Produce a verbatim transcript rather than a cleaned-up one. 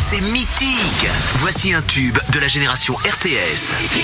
C'est mythique. Voici un tube de la génération R T S.